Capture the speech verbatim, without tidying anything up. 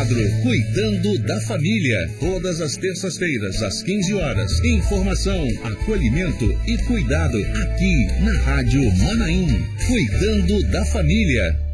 quadro Cuidando da Família. Todas as terças-feiras, às quinze horas. Informação, acolhimento e cuidado aqui na Rádio Manaim. Cuidando da Família.